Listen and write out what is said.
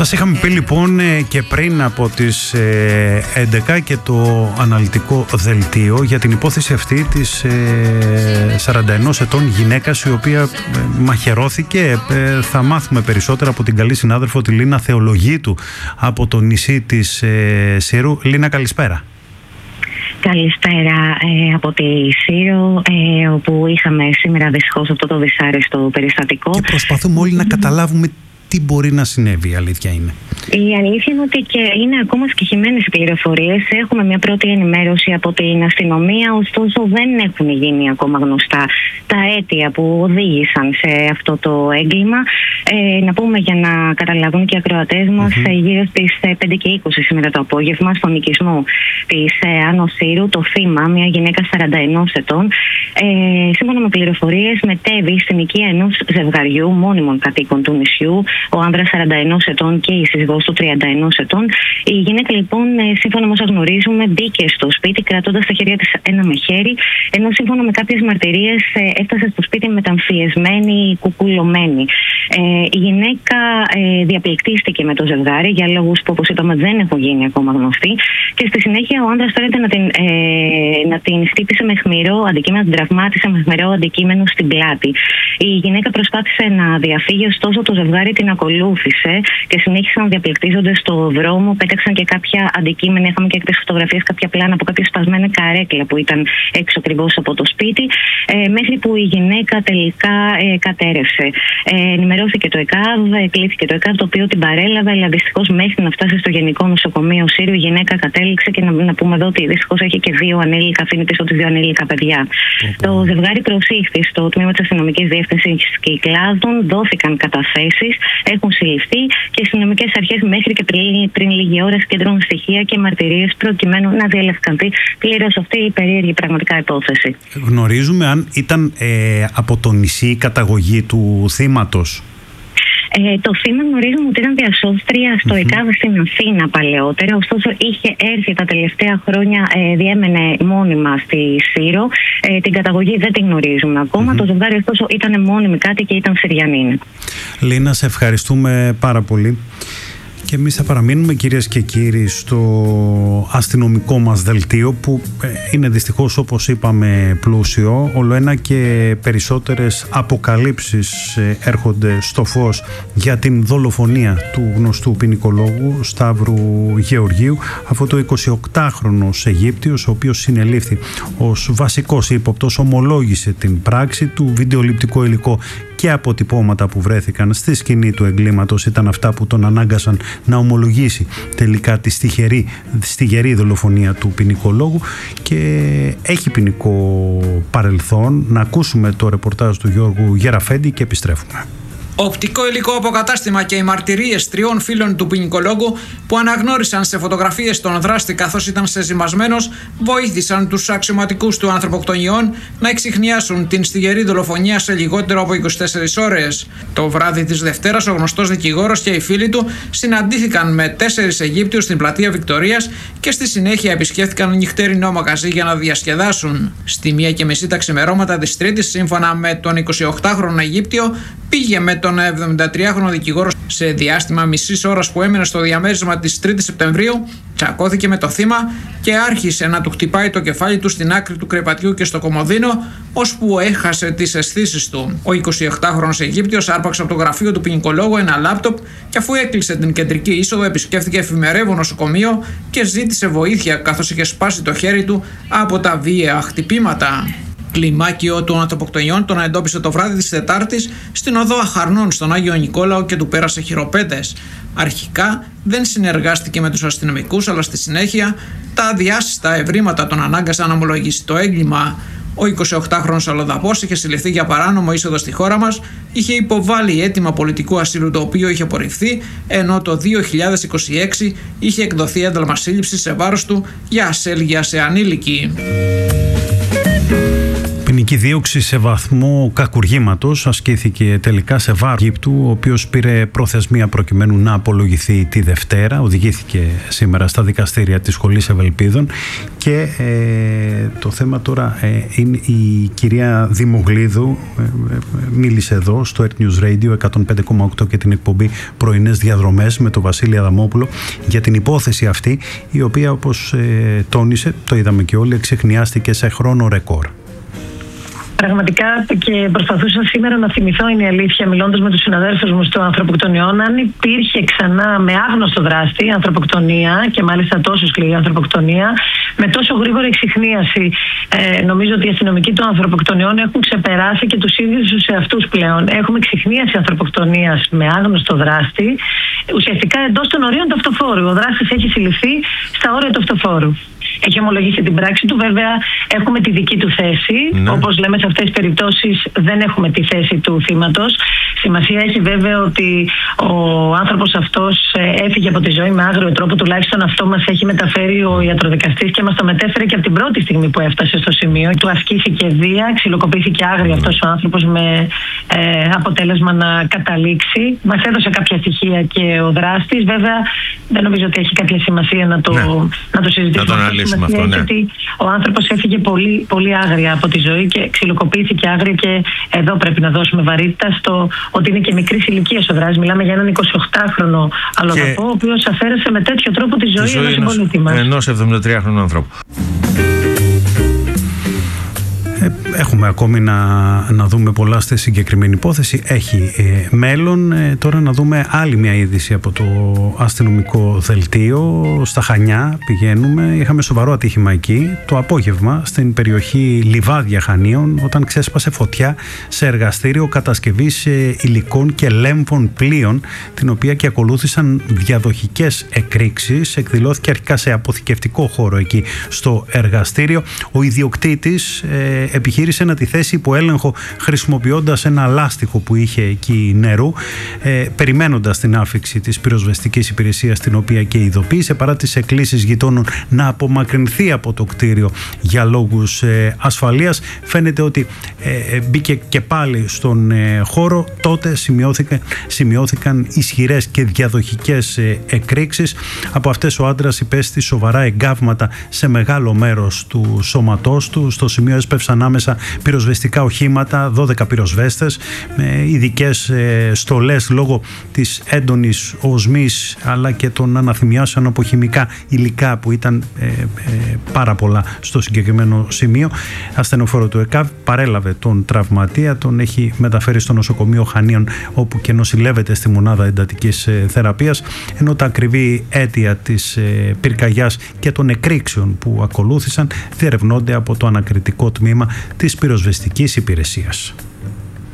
Σας είχαμε πει λοιπόν και πριν από τις 11 και το αναλυτικό δελτίο για την υπόθεση αυτή της 41 ετών γυναίκας η οποία μαχαιρώθηκε. Θα μάθουμε περισσότερα από την καλή συνάδελφο τη Λίνα Θεολογίτου από το νησί της Σύρου. Λίνα, καλησπέρα. Καλησπέρα από τη Σύρο, όπου είχαμε σήμερα δυστυχώς αυτό το δυσάρεστο περιστατικό. Και προσπαθούμε όλοι να καταλάβουμε τι μπορεί να συνέβη, η αλήθεια είναι. Η αλήθεια είναι ότι και είναι ακόμα σκιχημένες οι πληροφορίες. Έχουμε μια πρώτη ενημέρωση από την αστυνομία, ωστόσο δεν έχουν γίνει ακόμα γνωστά τα αίτια που οδήγησαν σε αυτό το έγκλημα. Να πούμε για να καταλάβουν και οι ακροατές μας, γύρω στις 5:20 σήμερα το απόγευμα, στον οικισμό της Άνω Σύρου, το θύμα, μια γυναίκα 41 ετών, σύμφωνα με πληροφορίες, μετέβη στην οικία ενός ζευγαριού μόνιμων κατοίκων του νησιού, ο άνδρας 41 ετών και η σύζυγός του 31 ετών. Η γυναίκα λοιπόν, σύμφωνα με όσα γνωρίζουμε, μπήκε στο σπίτι κρατώντας στα χέρια της ένα μεχαίρι, ενώ σύμφωνα με κάποιες μαρτυρίες έφτασε στο σπίτι μεταμφιεσμένη, κουκουλωμένη. Η γυναίκα διαπληκτίστηκε με το ζευγάρι για λόγους που, όπως είπαμε, δεν έχουν γίνει ακόμα γνωστοί, και στη συνέχεια ο άνδρας φέρεται να την χτύπησε με αιχμηρό αντικείμενο, την τραυμάτισε με αιχμηρό αντικείμενο στην πλάτη. Η γυναίκα προσπάθησε να διαφύγει, ωστόσο το ζευγάρι την ακολούθησε και συνέχισαν να διαπληκτίζονται στο δρόμο. Πέταξαν και κάποια αντικείμενα, είχαμε και κάποιες φωτογραφίες, κάποια πλάνα από κάποια σπασμένα καρέκλα που ήταν έξω ακριβώς από το σπίτι, μέχρι που η γυναίκα τελικά κατέρευσε. Ενημερώθηκε το ΕΚΑΒ, κλήθηκε το ΕΚΑΒ, το οποίο την παρέλαβε, αλλά δυστυχώς μέχρι να φτάσει στο Γενικό Νοσοκομείο Σύρου η γυναίκα κατέληξε, και να πούμε εδώ ότι δυστυχώς έχει και δύο ανήλικα, αφήνει πίσω της δύο ανήλικα παιδιά. Το ζευγάρι προσήχθη στο τμήμα της Αστυνομικής Διεύθυνσης Κυκλάδων, δόθηκαν καταθέσεις, έχουν συλληφθεί και οι αστυνομικές αρχές μέχρι και πριν λίγη ώρα συγκεντρώνουν στοιχεία και μαρτυρίες προκειμένου να διαλευκανθεί πλήρως αυτή η περίεργη πραγματικά υπόθεση. Γνωρίζουμε αν ήταν από το νησί η καταγωγή του θύματος? Το θύμα γνωρίζουμε ότι ήταν διασώστρια στο ΕΚΑΒ στην Αθήνα παλαιότερα, ωστόσο είχε έρθει τα τελευταία χρόνια, διέμενε μόνιμα στη Σύρο. Την καταγωγή δεν την γνωρίζουμε ακόμα. Το ζευγάρι ωστόσο ήταν μόνιμοι κάτοικοι και ήταν Συριανοί. Λίνα, σε ευχαριστούμε πάρα πολύ. Και εμείς θα παραμείνουμε, κυρίες και κύριοι, στο αστυνομικό μας δελτίο, που είναι δυστυχώς, όπως είπαμε, πλούσιο. Όλο ένα και περισσότερες αποκαλύψεις έρχονται στο φως για την δολοφονία του γνωστού ποινικολόγου Σταύρου Γεωργίου, αυτό το 28χρονος Αιγύπτιος, ο οποίος συνελήφθη ως βασικός ύποπτος, ομολόγησε την πράξη του. Βιντεοληπτικό υλικό και αποτυπώματα που βρέθηκαν στη σκηνή του εγκλήματος ήταν αυτά που τον ανάγκασαν να ομολογήσει τελικά τη στιγερή δολοφονία του ποινικολόγου, και έχει ποινικό παρελθόν. Να ακούσουμε το ρεπορτάζ του Γιώργου Γεραφέντη και επιστρέφουμε. Οπτικό υλικό αποκατάστημα και οι μαρτυρίες 3 φίλων του ποινικολόγου που αναγνώρισαν σε φωτογραφίες τον δράστη καθώς ήταν σεζυμασμένος βοήθησαν τους αξιωματικούς του ανθρωποκτονιών να εξιχνιάσουν την στιγερή δολοφονία σε λιγότερο από 24 ώρες. Το βράδυ της Δευτέρας ο γνωστός δικηγόρος και οι φίλοι του συναντήθηκαν με 4 Αιγύπτιους στην πλατεία Βικτωρίας και στη συνέχεια επισκέφθηκαν νυχτερινό μαγαζί για να διασκεδάσουν. Στη 1:30 τα ξημερώματα της Τρίτης, σύμφωνα με τον 28χρονο Αιγύπτιο, πήγε με τον 73χρονο δικηγόρο σε διάστημα μισής ώρας που έμεινε στο διαμέρισμα της 3ης Σεπτεμβρίου, τσακώθηκε με το θύμα και άρχισε να του χτυπάει το κεφάλι του στην άκρη του κρεβατιού και στο κομοδίνο, ώσπου έχασε τις αισθήσεις του. Ο 28χρονος Αιγύπτιος άρπαξε από το γραφείο του ποινικολόγου ένα λάπτοπ και, αφού έκλεισε την κεντρική είσοδο, επισκέφθηκε εφημερεύον νοσοκομείο και ζήτησε βοήθεια, καθώς είχε σπάσει το χέρι του από τα βίαια χτυπήματα. Κλιμάκιο των ανθρωποκτονιών τον εντόπισε το βράδυ της Τετάρτης στην οδό Αχαρνών στον Άγιο Νικόλαο και του πέρασε χειροπέτες. Αρχικά δεν συνεργάστηκε με τους αστυνομικούς, αλλά στη συνέχεια τα αδιάσυστα ευρήματα τον ανάγκασαν να ομολογήσει το έγκλημα. Ο 28χρονος αλλοδαπός είχε συλληφθεί για παράνομο είσοδο στη χώρα μας, είχε υποβάλει αίτημα πολιτικού ασύλου το οποίο είχε απορριφθεί, ενώ το 2026 είχε εκδοθεί ένταλμα σύλληψης σε βάρος του για ασέλγεια σε ανήλικη. Ποινική δίωξη σε βαθμό κακουργήματος ασκήθηκε τελικά σε βάρος Αιγύπτου, ο οποίος πήρε προθεσμία προκειμένου να απολογηθεί τη Δευτέρα. Οδηγήθηκε σήμερα στα δικαστήρια της Σχολής Ευελπίδων και το θέμα τώρα είναι η κυρία Δημογλίδου. Μίλησε εδώ στο Earth News Radio 105,8 και την εκπομπή Πρωινές Διαδρομές με τον Βασίλη Αδαμόπουλο για την υπόθεση αυτή, η οποία, όπως τόνισε, το είδαμε και όλοι, εξεχνιάστηκε σε χρόνο ρεκόρ. Πραγματικά, και προσπαθούσα σήμερα να θυμηθώ, είναι η αλήθεια, μιλώντας με τους συναδέλφους μου στο ανθρωποκτονιών, αν υπήρχε ξανά με άγνωστο δράστη ανθρωποκτονία, και μάλιστα τόσο σκληρή ανθρωποκτονία, με τόσο γρήγορη εξιχνίαση. Νομίζω ότι οι αστυνομικοί των ανθρωποκτονιών έχουν ξεπεράσει και τους ίδιους τους εαυτούς πλέον. Έχουμε εξιχνίαση ανθρωποκτονίας με άγνωστο δράστη, ουσιαστικά εντός των ορίων του αυτοφόρου. Ο δράστης έχει συλληφθεί στα όρια του αυτοφόρου. Έχει ομολογήσει την πράξη του. Βέβαια, έχουμε τη δική του θέση. Όπως λέμε, σε αυτές τις περιπτώσεις δεν έχουμε τη θέση του θύματος. Σημασία έχει βέβαια ότι ο άνθρωπος αυτός έφυγε από τη ζωή με άγριο τρόπο. Τουλάχιστον αυτό μας έχει μεταφέρει ο ιατροδικαστής και μας το μετέφερε και από την πρώτη στιγμή που έφτασε στο σημείο. Του ασκήθηκε βία, ξυλοκοπήθηκε άγρια αυτός ο άνθρωπος με αποτέλεσμα να καταλήξει. Μας έδωσε κάποια στοιχεία και ο δράστης. Βέβαια, δεν νομίζω ότι έχει κάποια σημασία να το συζητήσουμε. Αυτό, ναι. Γιατί ο άνθρωπος έφυγε πολύ, πολύ άγρια από τη ζωή και ξυλοκοπήθηκε άγρια, και εδώ πρέπει να δώσουμε βαρύτητα στο ότι είναι και μικρής ηλικίας ο δράστης. Μιλάμε για έναν 28χρονο αλλοδαπό, ο οποίος αφαίρεσε με τέτοιο τρόπο τη ζωή ενός συμπολίτη μας. Ενός 73χρονου ανθρώπου. Έχουμε ακόμη να δούμε πολλά στη συγκεκριμένη υπόθεση. Έχει μέλλον. Τώρα να δούμε άλλη μια είδηση από το αστυνομικό δελτίο. Στα Χανιά πηγαίνουμε. Είχαμε σοβαρό ατύχημα εκεί το απόγευμα στην περιοχή Λιβάδια Χανίων, όταν ξέσπασε φωτιά σε εργαστήριο κατασκευής υλικών και λέμβων πλοίων, την οποία και ακολούθησαν διαδοχικές εκρήξεις. Εκδηλώθηκε αρχικά σε αποθηκευτικό χώρο εκεί στο εργαστήριο. Ο ιδιοκτήτης επιχείρησε να τη θέσει υπό έλεγχο χρησιμοποιώντας ένα λάστιχο που είχε εκεί νερού, περιμένοντας την άφιξη της πυροσβεστικής υπηρεσίας, την οποία και ειδοποίησε, παρά τις εκκλήσεις γειτόνων να απομακρυνθεί από το κτίριο για λόγους ασφαλείας. Φαίνεται ότι μπήκε και πάλι στον χώρο. Τότε σημειώθηκαν ισχυρές και διαδοχικές εκρήξεις. Από αυτές ο άντρας υπέστη σοβαρά εγκάβματα σε μεγάλο μέρος του σώματός του. Στο σημείο έσπευσαν άμεσα πυροσβεστικά οχήματα, 12 πυροσβέστες με ειδικές στολές λόγω της έντονης οσμής, αλλά και των αναθυμιάσεων από χημικά υλικά που ήταν πάρα πολλά στο συγκεκριμένο σημείο. Ασθενοφόρο του ΕΚΑΒ παρέλαβε τον τραυματία, τον έχει μεταφέρει στο νοσοκομείο Χανίων, όπου και νοσηλεύεται στη μονάδα εντατικής θεραπείας, ενώ τα ακριβή αίτια της πυρκαγιάς και των εκρήξεων που ακολούθησαν διερευνώνται από το ανακριτικό τμήμα της πυροσβεστικής υπηρεσίας.